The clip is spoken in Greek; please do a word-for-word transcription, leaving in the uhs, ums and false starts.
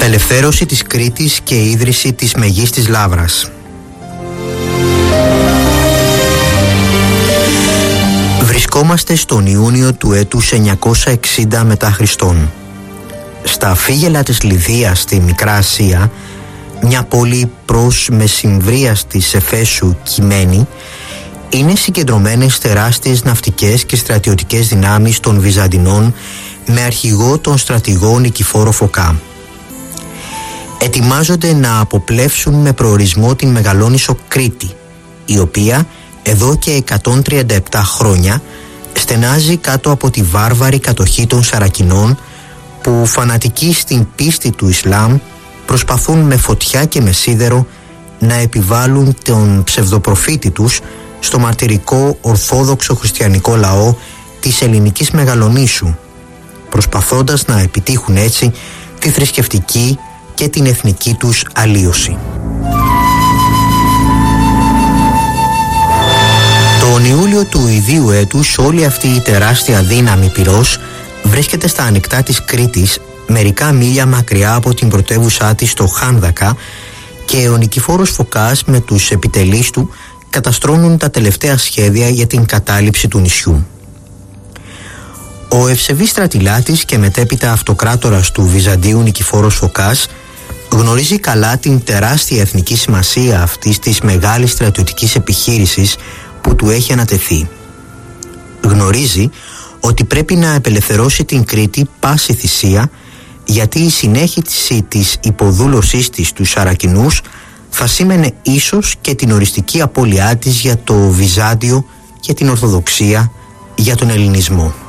Απελευθέρωση της Κρήτης και ίδρυση της Μεγίστης Λαύρας. Βρισκόμαστε στον Ιούνιο του έτους εννιακόσια εξήντα μετά Χριστόν. Στα φύγελα της Λιδίας στη Μικρά Ασία, μια πόλη προς μεσημβρίας της Εφέσου κειμένη, είναι συγκεντρωμένες τεράστιες ναυτικές και στρατιωτικές δυνάμεις των Βυζαντινών με αρχηγό τον στρατηγό Νικηφόρο Φωκά. Ετοιμάζονται να αποπλεύσουν με προορισμό την Μεγαλόνισσο Κρήτη, η οποία εδώ και εκατόν τριάντα επτά χρόνια στενάζει κάτω από τη βάρβαρη κατοχή των Σαρακινών, που φανατικοί στην πίστη του Ισλάμ προσπαθούν με φωτιά και με σίδερο να επιβάλλουν τον ψευδοπροφήτη τους στο μαρτυρικό ορθόδοξο χριστιανικό λαό της ελληνικής Μεγαλονήσου, προσπαθώντας να επιτύχουν έτσι τη θρησκευτική και την εθνική τους αλλίωση. Τον Ιούλιο του ιδίου έτους όλη αυτή η τεράστια δύναμη πυρός βρίσκεται στα ανοιχτά της Κρήτης, μερικά μίλια μακριά από την πρωτεύουσά της στο Χάνδακα, και ο Νικηφόρος Φωκάς με τους επιτελείς του καταστρώνουν τα τελευταία σχέδια για την κατάληψη του νησιού. Ο ευσεβής στρατηλάτης και μετέπειτα αυτοκράτορας του Βυζαντίου Νικηφόρος Φωκάς γνωρίζει καλά την τεράστια εθνική σημασία αυτής της μεγάλης στρατιωτικής επιχείρησης που του έχει ανατεθεί. Γνωρίζει ότι πρέπει να απελευθερώσει την Κρήτη πάση θυσία, γιατί η συνέχιση της υποδούλωσής της στους Σαρακινούς θα σήμαινε ίσως και την οριστική απώλειά της για το Βυζάντιο και την Ορθοδοξία, για τον Ελληνισμό.